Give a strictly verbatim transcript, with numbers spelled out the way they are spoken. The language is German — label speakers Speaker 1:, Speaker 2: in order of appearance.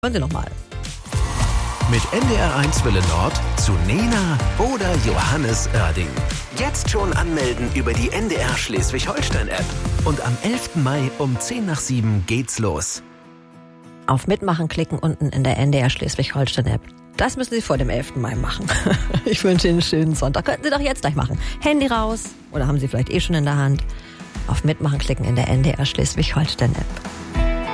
Speaker 1: Hören Sie nochmal.
Speaker 2: Mit N D R eins Welle Nord zu Nena oder Johannes Oerding. Jetzt schon anmelden über die N D R Schleswig-Holstein-App. Und am elften Mai um zehn nach sieben geht's los.
Speaker 1: Auf Mitmachen klicken unten in der N D R Schleswig-Holstein-App. Das müssen Sie vor dem elften Mai machen. Ich wünsche Ihnen einen schönen Sonntag. Könnten Sie doch jetzt gleich machen. Handy raus oder haben Sie vielleicht eh schon in der Hand. Auf Mitmachen klicken in der N D R Schleswig-Holstein-App.